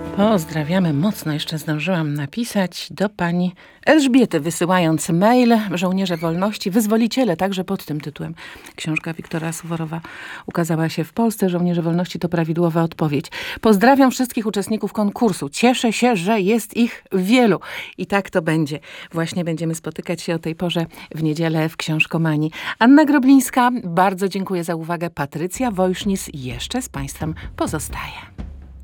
Pozdrawiamy mocno. Jeszcze zdążyłam napisać do pani Elżbiety, wysyłając mail. Żołnierze wolności, wyzwoliciele, także pod tym tytułem. Książka Wiktora Suworowa ukazała się w Polsce. Żołnierze wolności to prawidłowa odpowiedź. Pozdrawiam wszystkich uczestników konkursu. Cieszę się, że jest ich wielu. I tak to będzie. Właśnie będziemy spotykać się o tej porze w niedzielę w Książkomanii. Anna Groblińska, bardzo dziękuję za uwagę. Patrycja Wojsznis jeszcze z państwem pozostaje.